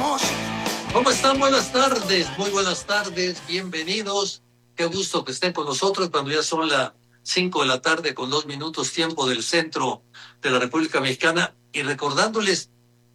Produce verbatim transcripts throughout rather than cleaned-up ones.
¿Cómo están? Buenas tardes, muy buenas tardes, bienvenidos. Qué gusto que estén con nosotros cuando ya son las cinco de la tarde con dos minutos tiempo del centro de la República Mexicana. Y recordándoles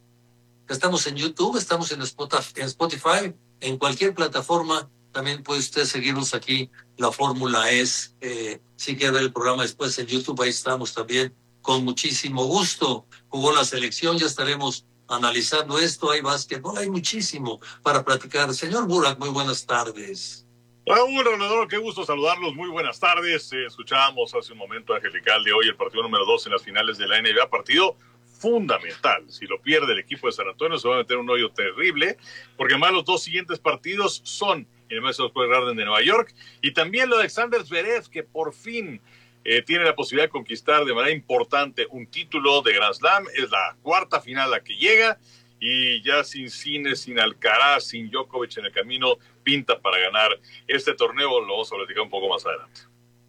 que estamos en YouTube, estamos en Spotify, en Spotify, en cualquier plataforma. También puede usted seguirnos aquí. La fórmula es, eh, si quiere ver el programa después en YouTube, ahí estamos también con muchísimo gusto. Jugó la selección, ya estaremos analizando esto. Hay básquetbol, hay muchísimo para platicar. Señor Burak, muy buenas tardes. Raúl, Ronador, qué gusto saludarlos, muy buenas tardes. Eh, escuchábamos hace un momento Angelical de hoy el partido número dos en las finales de la N B A, partido fundamental. Si lo pierde el equipo de San Antonio se va a meter un hoyo terrible, porque además los dos siguientes partidos son en el Madison Square Garden de Nueva York, y también lo de Alexander Zverev, que por fin eh, tiene la posibilidad de conquistar de manera importante un título de Grand Slam. Es la cuarta final a la que llega, y ya sin Sinner, sin Alcaraz, sin Djokovic en el camino, pinta para ganar este torneo. Lo vamos a platicar un poco más adelante.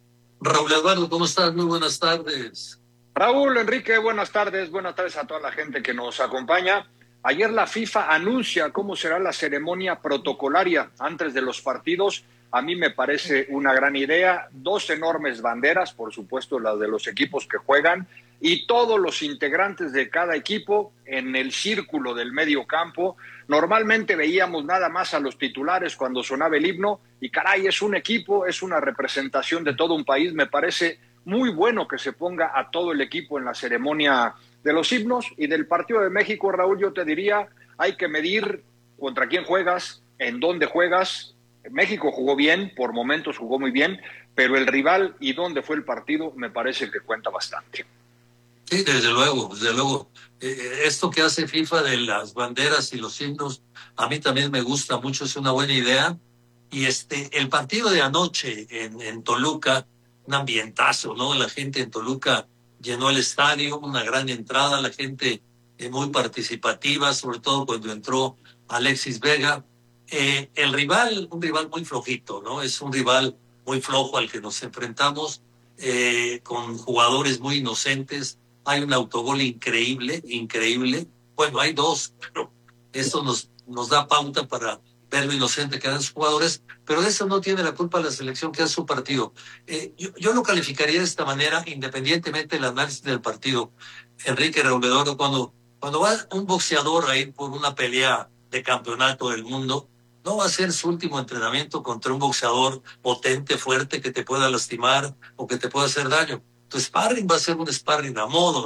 Raúl Eduardo, ¿cómo estás? Muy buenas tardes. Raúl, Enrique, buenas tardes. Buenas tardes a toda la gente que nos acompaña. Ayer la FIFA anuncia cómo será la ceremonia protocolaria antes de los partidos. A mí me parece una gran idea. Dos enormes banderas, por supuesto, las de los equipos que juegan, y todos los integrantes de cada equipo en el círculo del medio campo. Normalmente veíamos nada más a los titulares cuando sonaba el himno, y caray, es un equipo, es una representación de todo un país. Me parece muy bueno que se ponga a todo el equipo en la ceremonia de los himnos. Y del partido de México, Raúl, yo te diría, hay que medir contra quién juegas, en dónde juegas. México jugó bien, por momentos jugó muy bien, pero el rival y dónde fue el partido me parece que cuenta bastante. Sí, desde luego, desde luego. Eh, esto que hace FIFA de las banderas y los himnos, a mí también me gusta mucho, es una buena idea. Y este, el partido de anoche en, en Toluca, un ambientazo, ¿no? La gente en Toluca llenó el estadio, una gran entrada, la gente eh, muy participativa, sobre todo cuando entró Alexis Vega. Eh, el rival, un rival muy flojito, ¿no? Es un rival muy flojo al que nos enfrentamos, eh, con jugadores muy inocentes. Hay un autogol increíble, increíble. Bueno, hay dos, pero eso nos, nos da pauta para ver lo inocente que eran sus jugadores, pero de eso no tiene la culpa la selección, que es su partido. Eh, yo, yo lo calificaría de esta manera, independientemente del análisis del partido. Enrique Rebolvedor, cuando, cuando va un boxeador a ir por una pelea de campeonato del mundo, no va a ser su último entrenamiento contra un boxeador potente, fuerte, que te pueda lastimar o que te pueda hacer daño. Tu sparring va a ser un sparring a modo,